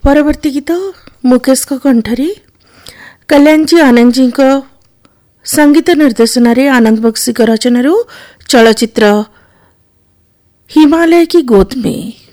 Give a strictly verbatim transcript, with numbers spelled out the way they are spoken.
परवर्ती गीत मुकेश को कंठरी कल्याण जी आनंद जी को संगीत निर्देशन आनंद बक्सी रचन चलचित्र हिमालय की गोद में।